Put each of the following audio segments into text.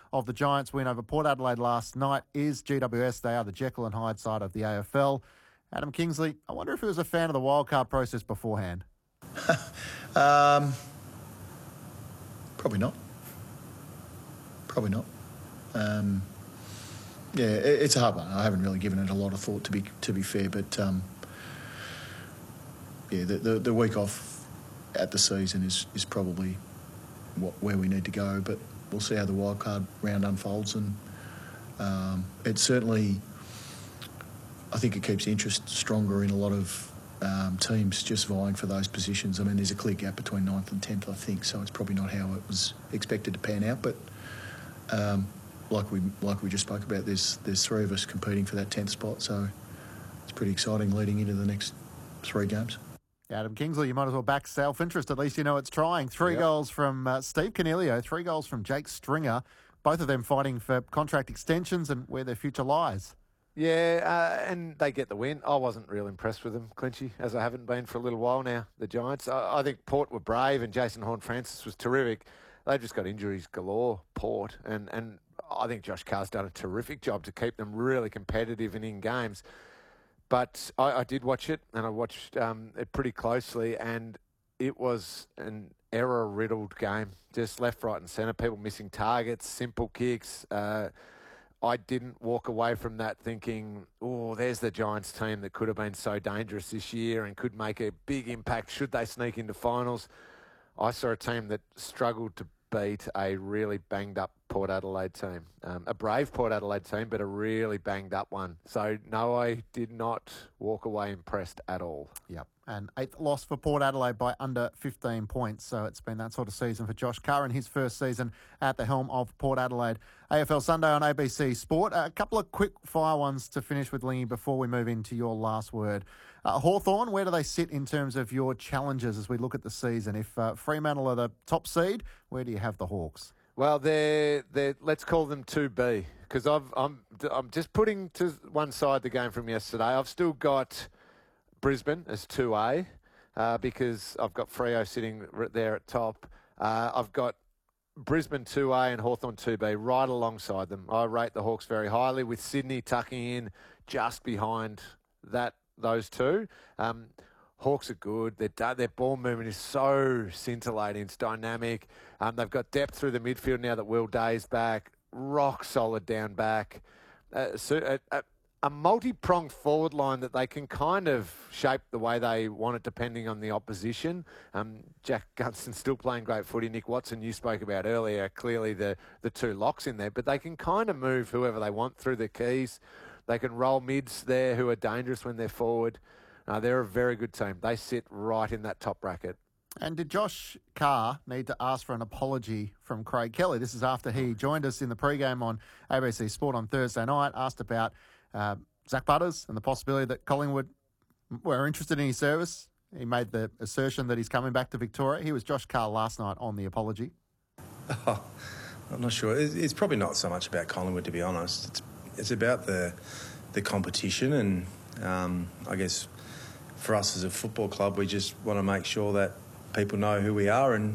of the Giants' win over Port Adelaide last night is GWS. They are the Jekyll and Hyde side of the AFL. Adam Kingsley, I wonder if he was a fan of the wildcard process beforehand. Probably not. Yeah, it's a hard one. I haven't really given it a lot of thought, to be fair, but the week off at the season is probably where we need to go. But we'll see how the wildcard round unfolds, and it certainly, I think it keeps interest stronger in a lot of teams just vying for those positions. I mean, there's a clear gap between 9th and 10th, I think, so it's probably not how it was expected to pan out. But like we just spoke about, there's three of us competing for that 10th spot, so it's pretty exciting leading into the next 3 games. Adam Kingsley, you might as well back self-interest. At least you know it's trying. 3 goals from Steve Coniglio, 3 goals from Jake Stringer, both of them fighting for contract extensions and where their future lies. Yeah, and they get the win. I wasn't real impressed with them, Clinchy, as I haven't been for a little while now, the Giants. I think Port were brave and Jason Horne-Francis was terrific. They've just got injuries galore, Port, and I think Josh Carr's done a terrific job to keep them really competitive and in games. But I did watch it, and I watched it pretty closely, and it was an error-riddled game. Just left, right and centre, people missing targets, simple kicks. I didn't walk away from that thinking, oh, there's the Giants team that could have been so dangerous this year and could make a big impact should they sneak into finals. I saw a team that struggled to beat a really banged-up Port Adelaide team. A brave Port Adelaide team, but a really banged-up one. So, no, I did not walk away impressed at all. Yep. And 8th loss for Port Adelaide by under 15 points. So it's been that sort of season for Josh Carr in his first season at the helm of Port Adelaide. AFL Sunday on ABC Sport. A couple of quick fire ones to finish with, Lingy, before we move into your last word. Hawthorn, where do they sit in terms of your challenges as we look at the season? If Fremantle are the top seed, where do you have the Hawks? Well, they're let's call them 2B, because I'm just putting to one side the game from yesterday. I've still got Brisbane as 2A because I've got Freo sitting there at top. I've got Brisbane 2A and Hawthorn 2B right alongside them. I rate the Hawks very highly, with Sydney tucking in just behind those two. Hawks are good. Their ball movement is so scintillating. It's dynamic. They've got depth through the midfield now that Will Day's back. Rock solid down back. A multi-pronged forward line that they can kind of shape the way they want it depending on the opposition. Jack Gunston's still playing great footy. Nick Watson, you spoke about earlier, clearly the 2 locks in there. But they can kind of move whoever they want through the keys. They can roll mids there who are dangerous when they're forward. They're a very good team. They sit right in that top bracket. And did Josh Carr need to ask for an apology from Craig Kelly? This is after he joined us in the pre-game on ABC Sport on Thursday night, asked about Zach Butters and the possibility that Collingwood were interested in his service. He made the assertion that he's coming back to Victoria. He was Josh Carr last night on the apology. Oh, I'm not sure. It's probably not so much about Collingwood, to be honest. It's about the competition, and I guess for us as a football club, we just want to make sure that people know who we are, and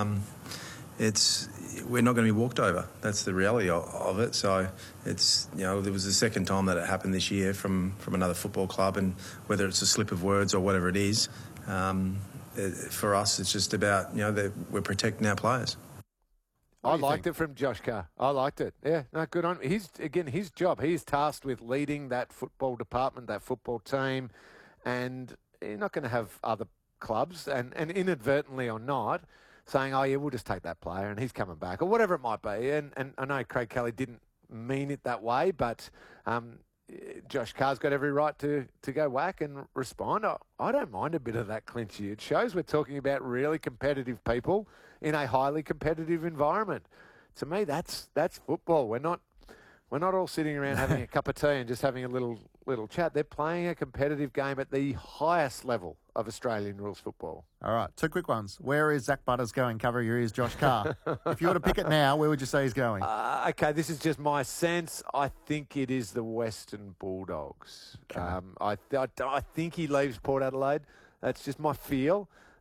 we're not going to be walked over. That's the reality of it. So it's, there was the second time that it happened this year from another football club, and whether it's a slip of words or whatever it is, for us it's just about that we're protecting our players. I liked it from Josh Carr. I liked it. Yeah, no, good on him. His job. He's tasked with leading that football department, that football team, and you're not going to have other clubs, and inadvertently or not, saying, oh, yeah, we'll just take that player and he's coming back, or whatever it might be. And I know Craig Kelly didn't mean it that way, but Josh Carr's got every right to go whack and respond. I don't mind a bit of that, Clinchy. It shows we're talking about really competitive people in a highly competitive environment. To me, that's football. We're not all sitting around having a cup of tea and just having a little chat. They're playing a competitive game at the highest level of Australian rules football. All right, 2 quick ones. Where is Zach Butters going? Cover your ears, Josh Carr. If you were to pick it now, where would you say he's going? Okay, this is just my sense. I think it is the Western Bulldogs. Okay. I think he leaves Port Adelaide. That's just my feel.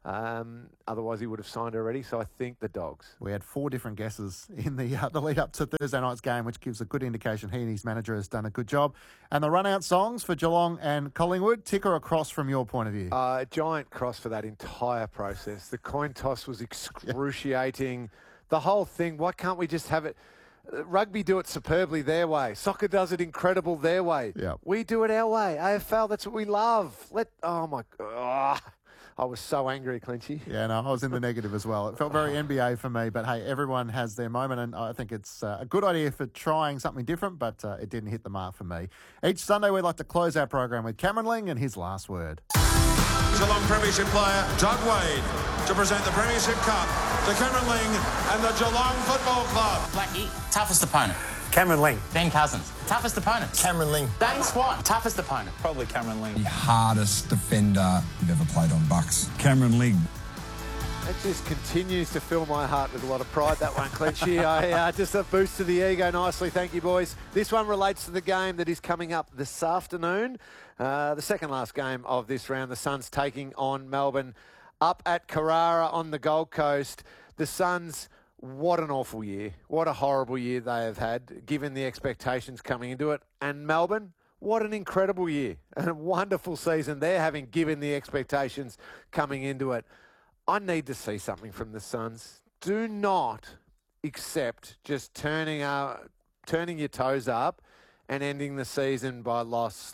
Otherwise, he would have signed already. So I think the Dogs. We had 4 different guesses in the lead up to Thursday night's game, which gives a good indication he and his manager has done a good job. And the run-out songs for Geelong and Collingwood, tick or a cross from your point of view? Giant cross for that entire process. The coin toss was excruciating. The whole thing, why can't we just have it? Rugby do it superbly their way. Soccer does it incredible their way. Yep. We do it our way. AFL, that's what we love. Oh, my God. I was so angry, Clinchy. Yeah, no, I was in the negative as well. It felt very NBA for me, but hey, everyone has their moment, and I think it's a good idea for trying something different, but it didn't hit the mark for me. Each Sunday, we'd like to close our program with Cameron Ling and his last word. Geelong Premiership player Doug Wade to present the Premiership Cup to Cameron Ling and the Geelong Football Club. Blackie, toughest opponent. Cameron Ling. Ben Cousins, toughest opponent. Cameron Ling. Dane Swan, toughest opponent. Probably Cameron Ling. The hardest defender you've ever played on Bucks. Cameron Ling. That just continues to fill my heart with a lot of pride, that one, Clinchy. Just a boost to the ego nicely. Thank you, boys. This one relates to the game that is coming up this afternoon. The second last game of this round. The Suns taking on Melbourne up at Carrara on the Gold Coast. The Suns, what an awful year. What a horrible year they have had, given the expectations coming into it. And Melbourne, what an incredible year and a wonderful season they're having, given the expectations coming into it. I need to see something from the Suns. Do not accept just turning your toes up and ending the season by loss.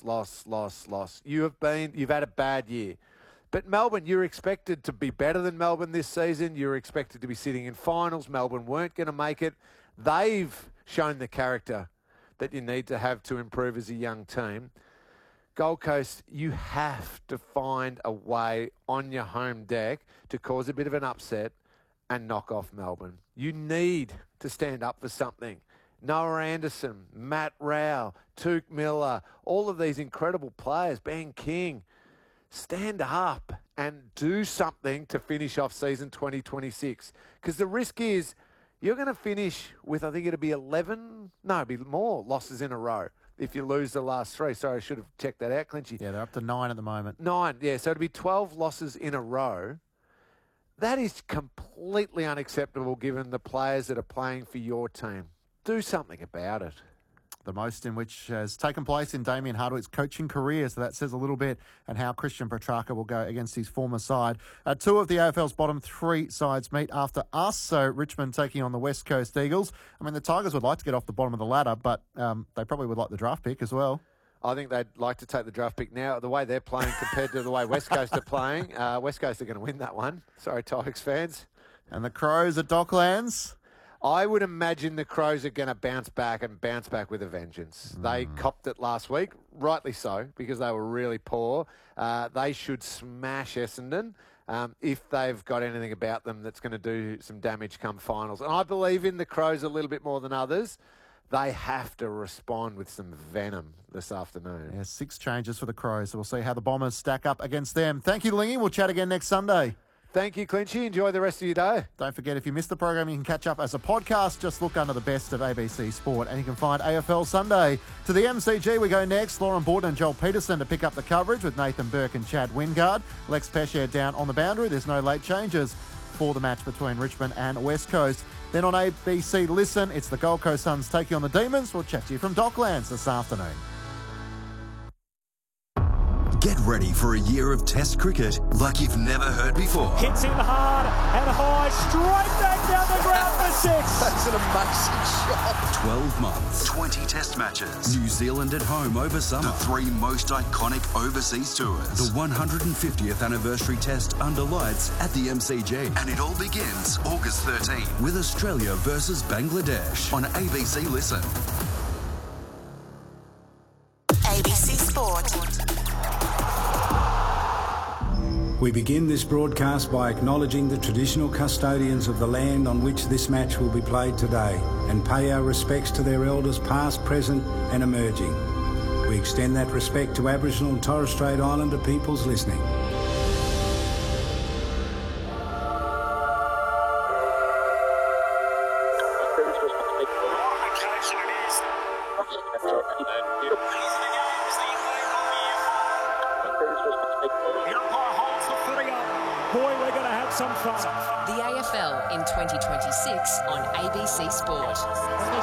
You've had a bad year. But Melbourne, you're expected to be better than Melbourne this season. You're expected to be sitting in finals. Melbourne weren't going to make it. They've shown the character that you need to have to improve as a young team. Gold Coast, you have to find a way on your home deck to cause a bit of an upset and knock off Melbourne. You need to stand up for something. Noah Anderson, Matt Rao, Tuke Miller, all of these incredible players, Ben King, stand up and do something to finish off season 2026. Because the risk is you're going to finish with, I think it'll be it'll be more losses in a row if you lose the last 3. Sorry, I should have checked that out, Clinchy. Yeah, they're up to 9 at the moment. 9, yeah. So it'll be 12 losses in a row. That is completely unacceptable given the players that are playing for your team. Do something about it. The most in which has taken place in Damien Hardwick's coaching career. So that says a little bit, and how Christian Petrarca will go against his former side. 2 of the AFL's bottom 3 sides meet after us. So Richmond taking on the West Coast Eagles. I mean, the Tigers would like to get off the bottom of the ladder, but they probably would like the draft pick as well. I think they'd like to take the draft pick now. The way they're playing compared to the way West Coast are playing, West Coast are going to win that one. Sorry, Tigers fans. And the Crows at Docklands. I would imagine the Crows are going to bounce back with a vengeance. They copped it last week, rightly so, because they were really poor. They should smash Essendon if they've got anything about them that's going to do some damage come finals. And I believe in the Crows a little bit more than others. They have to respond with some venom this afternoon. Yeah, 6 changes for the Crows, so we'll see how the Bombers stack up against them. Thank you, Lingy. We'll chat again next Sunday. Thank you, Clinchy. Enjoy the rest of your day. Don't forget, if you missed the program, you can catch up as a podcast. Just look under the best of ABC Sport, and you can find AFL Sunday. To the MCG we go next. Lauren Borden and Joel Peterson to pick up the coverage with Nathan Burke and Chad Wingard. Lex Pesce down on the boundary. There's no late changes for the match between Richmond and West Coast. Then on ABC Listen, it's the Gold Coast Suns taking on the Demons. We'll chat to you from Docklands this afternoon. Get ready for a year of Test cricket like you've never heard before. Hits him hard and high, straight back down the ground for 6. That's an amazing shot. 12 months, 20 Test matches. New Zealand at home over summer. The 3 most iconic overseas tours. The 150th anniversary Test under lights at the MCG. And it all begins August 13 with Australia versus Bangladesh on ABC Listen. ABC Sport. We begin this broadcast by acknowledging the traditional custodians of the land on which this match will be played today and pay our respects to their elders past, present and emerging. We extend that respect to Aboriginal and Torres Strait Islander peoples listening. some fun. The AFL in 2026 on ABC Sport. And the